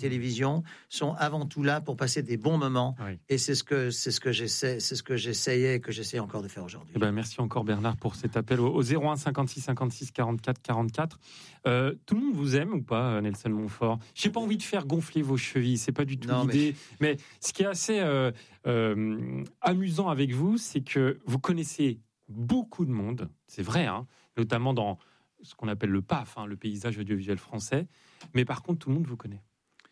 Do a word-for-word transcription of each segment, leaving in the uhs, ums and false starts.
télévision sont avant tout là pour passer des bons moments. Oui. Et c'est ce que c'est ce que j'essaie, c'est ce que j'essayais et que j'essaie encore de faire aujourd'hui. Eh ben, merci encore Bernard pour cet appel au, au zéro un cinquante-six cinquante-six quarante-quatre quarante-quatre. Euh, tout le monde vous aime ou pas, Nelson Montfort? J'ai pas envie de faire gonfler vos chevilles, c'est pas du tout non, l'idée. Mais... mais ce qui est assez euh, euh, amusant avec vous, c'est que vous connaissez beaucoup de monde, c'est vrai, hein, notamment dans ce qu'on appelle le P A F, hein, le paysage audiovisuel français. Mais par contre, tout le monde vous connaît.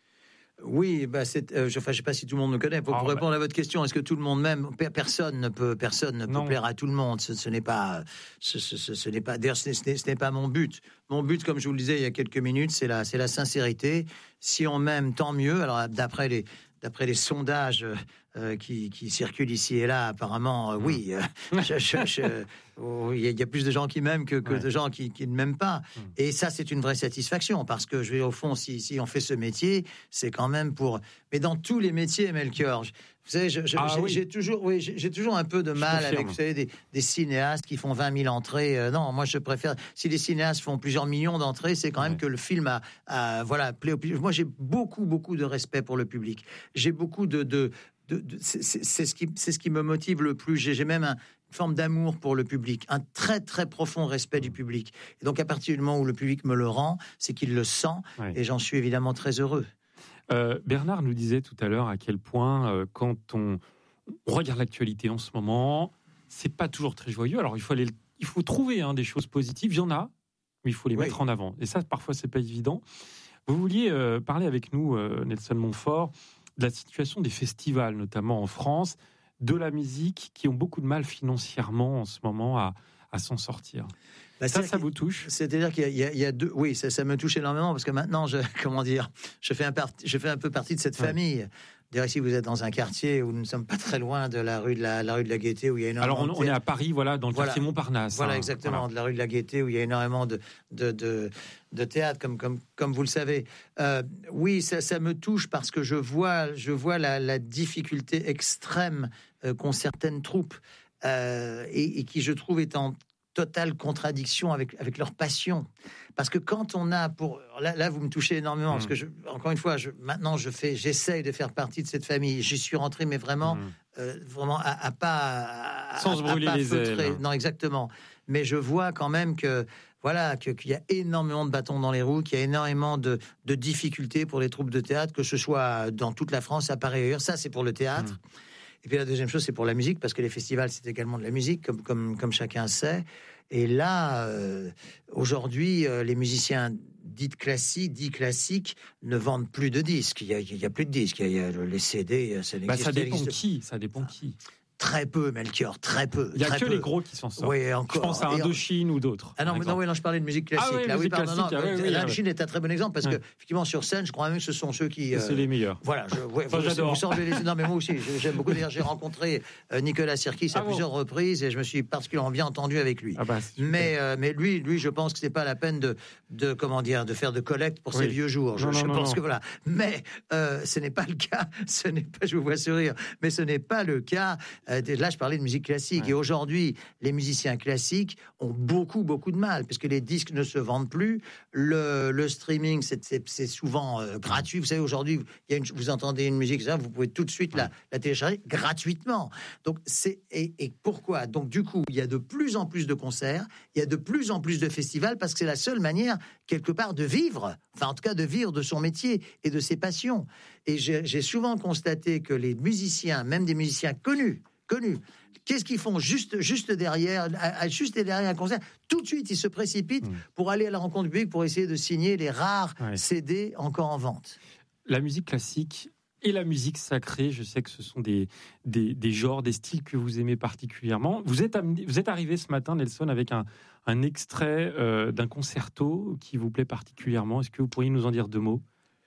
Oui, bah c'est, euh, je ne sais pas si tout le monde me connaît. Pour, ah, pour répondre bah... à votre question, est-ce que tout le monde m'aime? Personne ne peut, personne ne peut plaire à tout le monde. Ce, ce n'est pas, ce, ce, ce, ce n'est pas. D'ailleurs, ce n'est, ce n'est pas mon but. Mon but, comme je vous le disais il y a quelques minutes, c'est la, c'est la sincérité. Si on m'aime, tant mieux. Alors, d'après les, d'après les sondages euh, qui, qui circulent ici et là, apparemment, euh, oui, euh, je, je, je, oh, il y a plus de gens qui m'aiment que, que ouais. de gens qui, qui ne m'aiment pas. Mmh. Et ça, c'est une vraie satisfaction parce que, je vais au fond, si, si on fait ce métier, c'est quand même pour. Mais dans tous les métiers, Melchior, je, vous savez, je, je, ah, j'ai, oui. j'ai toujours, oui, j'ai, j'ai toujours un peu de mal avec, vous savez, des, des cinéastes qui font vingt mille entrées. Euh, non, moi, je préfère. Si les cinéastes font plusieurs millions d'entrées, c'est quand même ouais. que le film a, a voilà, plaît au public. Moi, j'ai beaucoup, beaucoup de respect pour le public. J'ai beaucoup de, de De, de, c'est, c'est, c'est, ce qui, c'est ce qui me motive le plus. J'ai, j'ai même un, une forme d'amour pour le public, un très très profond respect du public. Et donc à partir du moment où le public me le rend, c'est qu'il le sent, oui. et j'en suis évidemment très heureux. Euh, Bernard nous disait tout à l'heure à quel point euh, quand on, on regarde l'actualité en ce moment, c'est pas toujours très joyeux. Alors il faut aller, il faut trouver hein, des choses positives. Il y en a, mais il faut les oui. mettre en avant. Et ça, parfois, c'est pas évident. Vous vouliez euh, parler avec nous, euh, Nelson Montfort, de la situation des festivals, notamment en France, de la musique, qui ont beaucoup de mal financièrement en ce moment à, à s'en sortir. Bah, ça, ça vous touche? C'est-à-dire qu'il y a, il y a, il y a deux... Oui, ça, ça me touche énormément, parce que maintenant, je, comment dire, je fais un, part... je fais un peu partie de cette ouais. famille. D'ailleurs, ici, vous êtes dans un quartier où nous ne sommes pas très loin de la rue de la, la rue de la Gaîté, où il y a énormément. Alors, on, on est à Paris, voilà, dans le voilà. quartier Montparnasse. Voilà, hein, exactement, voilà. de la rue de la Gaîté, où il y a énormément de, de, de, de théâtre, comme, comme, comme vous le savez. Euh, oui, ça, ça me touche parce que je vois, je vois la, la difficulté extrême euh, qu'ont certaines troupes euh, et, et qui, je trouve, est en totale contradiction avec avec leur passion, parce que quand on a pour là là vous me touchez énormément mmh. parce que je, encore une fois je, maintenant je fais j'essaye de faire partie de cette famille, j'y suis rentré mais vraiment mmh. euh, vraiment à, à pas à, sans à, se brûler à pas les feutrer. ailes non exactement, mais je vois quand même que voilà que, qu'il y a énormément de bâtons dans les roues, qu'il y a énormément de de difficultés pour les troupes de théâtre, que ce soit dans toute la France, à Paris et ailleurs. Ça c'est pour le théâtre. Mmh. Et puis la deuxième chose, c'est pour la musique, parce que les festivals, c'est également de la musique, comme comme comme chacun sait. Et là, euh, aujourd'hui, euh, les musiciens dits classiques, dits classiques, ne vendent plus de disques. Il y a, il y a plus de disques. Il y a, il y a les C D, ça n'existe. Bah, ça dépend qui. Ça dépend qui. Très peu, Melchior, très peu. Il n'y a très que peu. les gros qui s'en sortent. Oui, encore. Je pense à Indochine ou d'autres. Ah non, mais non, oui, non, je parlais de musique classique. Ah oui, là, musique oui, pardon, classique. non, Ah, oui, oui, Indochine oui. est un très bon exemple parce ouais. que, effectivement, sur scène, je crois même que ce sont ceux qui. Euh, c'est les meilleurs. Voilà, je, ouais, enfin, vous, j'adore. Vous semblez les... Non, mais moi aussi, j'aime beaucoup. D'ailleurs, j'ai rencontré euh, Nicolas Sirkis à ah, plusieurs bon. reprises et je me suis particulièrement bien entendu avec lui. Ah bah, mais, euh, mais lui, lui, je pense que c'est pas la peine de, de comment dire, de faire de collecte pour oui. ses vieux jours. Je, non, je non, pense non. que voilà. Mais euh, ce n'est pas le cas. Ce n'est pas. Je vous vois sourire, mais ce n'est pas le cas. Euh, là, je parlais de musique classique ouais. et aujourd'hui. Aujourd'hui, les musiciens classiques ont beaucoup, beaucoup de mal, parce que les disques ne se vendent plus. Le, le streaming, c'est, c'est, c'est souvent euh, gratuit. Vous savez, aujourd'hui, il y a une, vous entendez une musique, ça, vous pouvez tout de suite la, la télécharger gratuitement. Donc, c'est, et, et pourquoi? Donc, du coup, il y a de plus en plus de concerts, il y a de plus en plus de festivals, parce que c'est la seule manière, quelque part, de vivre. Enfin, en tout cas, de vivre de son métier et de ses passions. Et j'ai, j'ai souvent constaté que les musiciens, même des musiciens connus, connus, qu'est-ce qu'ils font juste, juste derrière, juste derrière un concert? Tout de suite, ils se précipitent mmh. pour aller à la rencontre du public, pour essayer de signer les rares ouais. C D encore en vente. La musique classique et la musique sacrée, je sais que ce sont des, des, des genres, des styles que vous aimez particulièrement. Vous êtes, amené, vous êtes arrivé ce matin, Nelson, avec un, un extrait euh, d'un concerto qui vous plaît particulièrement. Est-ce que vous pourriez nous en dire deux mots?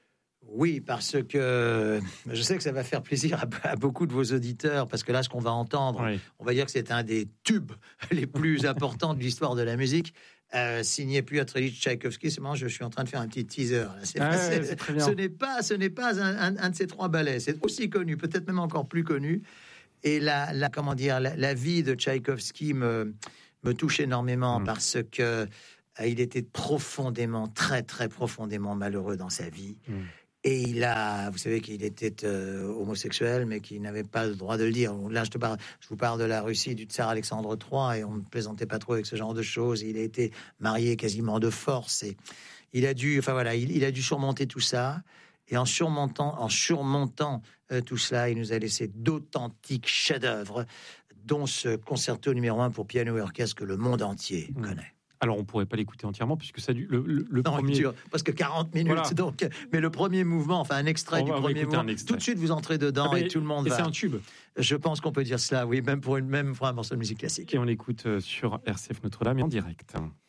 Oui, parce que je sais que ça va faire plaisir à, à beaucoup de vos auditeurs, parce que là, ce qu'on va entendre, oui. on va dire que c'est un des tubes les plus importants de l'histoire de la musique, euh, signé Piotr Ilyich Tchaïkovski. C'est marrant, je suis en train de faire un petit teaser. Là. C'est, ah, c'est, ouais, c'est très bien. Ce n'est pas, ce n'est pas un, un, un de ces trois ballets. C'est aussi connu, peut-être même encore plus connu. Et la, la comment dire, la, la vie de Tchaïkovski me me touche énormément mmh. parce que euh, il était profondément, très très profondément malheureux dans sa vie. Mmh. Et il a, vous savez qu'il était euh, homosexuel, mais qu'il n'avait pas le droit de le dire. Là, je, te parle, je vous parle de la Russie du tsar Alexandre trois, et on ne plaisantait pas trop avec ce genre de choses. Il a été marié quasiment de force, et il a dû, enfin voilà, il, il a dû surmonter tout ça. Et en surmontant, en surmontant euh, tout cela, il nous a laissé d'authentiques chefs-d'œuvre, dont ce concerto numéro un pour piano et orchestre que le monde entier mmh. connaît. Alors, on ne pourrait pas l'écouter entièrement, puisque ça, le, le, le non, premier... il dure presque quarante minutes, voilà. Donc, mais le premier mouvement, enfin un extrait on du va, premier mouvement, un extrait. Tout de suite vous entrez dedans, ah ben, et tout le monde et va... c'est un tube. Je pense qu'on peut dire cela, oui, même pour, une, même pour un morceau de musique classique. Et on l'écoute sur R C F Notre-Dame et en direct.